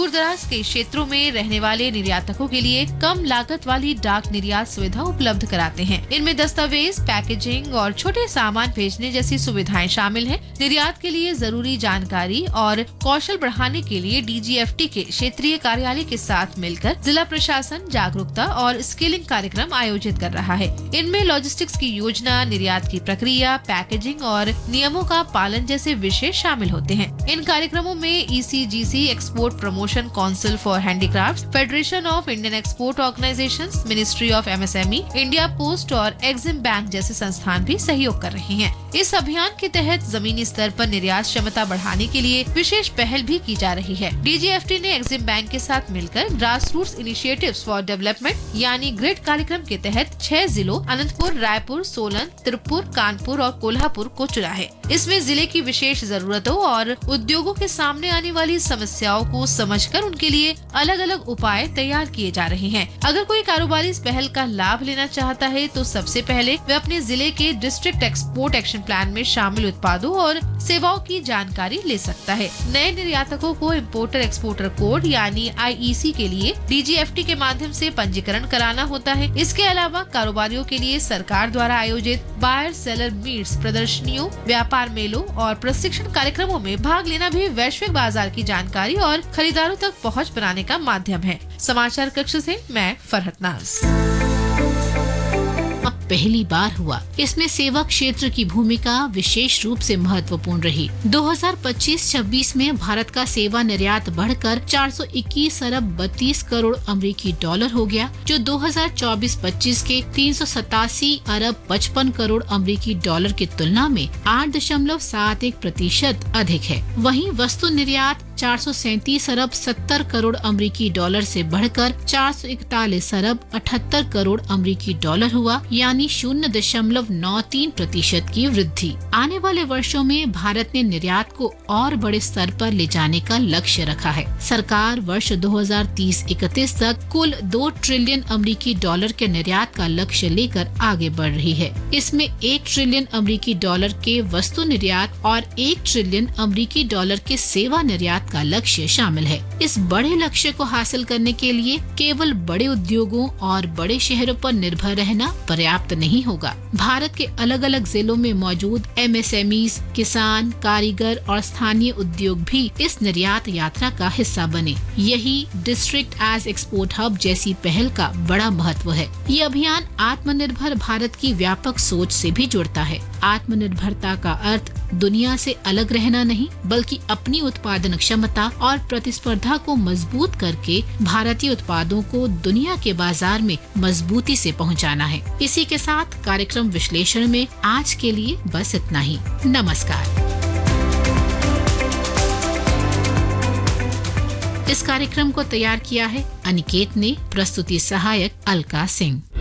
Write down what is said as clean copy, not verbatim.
दूर दराज के क्षेत्रों में रहने वाले निर्यातकों के लिए कम लागत वाली डाक निर्यात सुविधा उपलब्ध कराते हैं। इनमें दस्तावेज, पैकेजिंग और छोटे सामान भेजने जैसी सुविधाएं शामिल हैं। निर्यात के लिए जरूरी जानकारी और कौशल बढ़ाने के लिए DGFT के क्षेत्रीय कार्यालय के साथ मिलकर जिला प्रशासन जागरूकता और स्किलिंग कार्यक्रम आयोजित कर रहा है। इनमें लॉजिस्टिक्स की योजना, निर्यात की प्रक्रिया, पैकेजिंग और नियमों का पालन जैसे विषय शामिल होते हैं। इन कार्यक्रमों में ECGC export promotion council for handicrafts, federation of Indian export organisations, ministry of MSME, India post और एक्सिम बैंक जैसे संस्थान भी सहयोग कर रहे हैं। इस अभियान के तहत जमीनी स्तर पर निर्यात क्षमता बढ़ाने के लिए विशेष पहल भी की जा रही है। DGFT ने एक्सिम बैंक के साथ मिलकर grass roots initiatives for development यानी ग्रिड कार्यक्रम के तहत 6 जिलों अनंतपुर, रायपुर, सोलन, तिरुपुर, कानपुर और कोल्हापुर को चुना है। इसमें जिले की विशेष जरूरतों और उद्योगों के सामने आने वाली समस्याओं को समझकर उनके लिए अलग अलग उपाय तैयार किए जा रहे हैं। अगर कोई कारोबारी इस पहल का लाभ लेना चाहता है तो सबसे पहले वे अपने जिले के डिस्ट्रिक्ट एक्सपोर्ट एक्शन प्लान में शामिल उत्पादों और सेवाओं की जानकारी ले सकता है। नए निर्यातकों को इम्पोर्टर एक्सपोर्टर कोड यानी IEC के लिए DGFT के माध्यम से पंजीकरण कराना होता है। इसके अलावा कारोबारियों के लिए सरकार द्वारा आयोजित बायर सेलर मीट्स, प्रदर्शनियों, व्यापार मेलों और प्रशिक्षण कार्यक्रमों में भाग लेना भी वैश्विक बाजार की जानकारी और खरीदारों तक पहुंच बनाने का माध्यम है। समाचार कक्ष से मैं फरहत नाज। पहली बार हुआ। इसमें सेवा क्षेत्र की भूमिका विशेष रूप से महत्वपूर्ण रही। 2025-26 में भारत का सेवा निर्यात बढ़कर 421 अरब 32 करोड़ अमेरिकी डॉलर हो गया, जो 2024-25 के 387 अरब 55 करोड़ अमेरिकी डॉलर की तुलना में 8.71% अधिक है। वहीं वस्तु निर्यात 437 अरब 70 करोड़ अमेरिकी डॉलर से बढ़कर 441 अरब 78 करोड़ अमेरिकी डॉलर हुआ, यानी 0.93% की वृद्धि। आने वाले वर्षों में भारत ने निर्यात को और बड़े स्तर पर ले जाने का लक्ष्य रखा है। सरकार वर्ष 2030-31 तक कुल 2 ट्रिलियन अमेरिकी डॉलर के निर्यात का लक्ष्य लेकर आगे बढ़ रही है। इसमें 1 ट्रिलियन अमेरिकी डॉलर के वस्तु निर्यात और 1 ट्रिलियन अमेरिकी डॉलर के सेवा निर्यात का लक्ष्य शामिल है। इस बड़े लक्ष्य को हासिल करने के लिए केवल बड़े उद्योगों और बड़े शहरों पर निर्भर रहना पर्याप्त नहीं होगा। भारत के अलग अलग जिलों में मौजूद MSMEs, किसान, कारीगर और स्थानीय उद्योग भी इस निर्यात यात्रा का हिस्सा बने। यही डिस्ट्रिक्ट एज एक्सपोर्ट हब जैसी पहल का बड़ा महत्व है। ये अभियान आत्मनिर्भर भारत की व्यापक सोच से भी जुड़ता है। आत्मनिर्भरता का अर्थ दुनिया से अलग रहना नहीं, बल्कि अपनी उत्पादन क्षमता और प्रतिस्पर्धा को मजबूत करके भारतीय उत्पादों को दुनिया के बाजार में मजबूती से पहुंचाना है। इसी के साथ कार्यक्रम विश्लेषण में आज के लिए बस इतना ही। नमस्कार। इस कार्यक्रम को तैयार किया है अनिकेत ने, प्रस्तुति सहायक अलका सिंह।